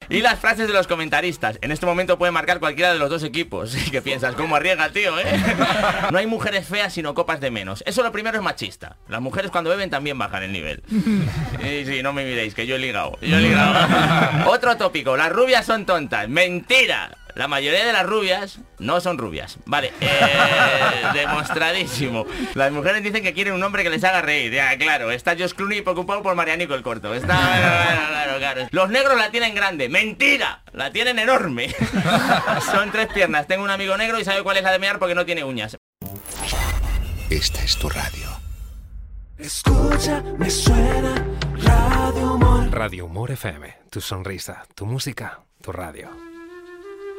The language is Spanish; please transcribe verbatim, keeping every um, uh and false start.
Y las frases de los comentaristas. En este momento puede marcar cualquiera de los dos equipos. ¿Qué piensas? ¿Cómo arriesga, tío, eh? No hay mujeres feas sino copas de menos. Eso lo primero es machista. Las mujeres cuando beben también bajan el nivel. Y sí, no me miréis, que yo he ligado. Yo he ligado. Otro tópico. Las rubias son tontas. ¡Mentira! La mayoría de las rubias no son rubias. Vale, eh, demostradísimo. Las mujeres dicen que quieren un hombre que les haga reír. Ya, claro, está Josh Clooney preocupado por Marianico el Corto. Está, claro, claro, claro. Los negros la tienen grande. ¡Mentira! La tienen enorme. Son tres piernas. Tengo un amigo negro y sabe cuál es la de mear porque no tiene uñas. Esta es tu radio. Escucha, me suena Radio Humor. Radio Humor F M. Tu sonrisa, tu música, tu radio.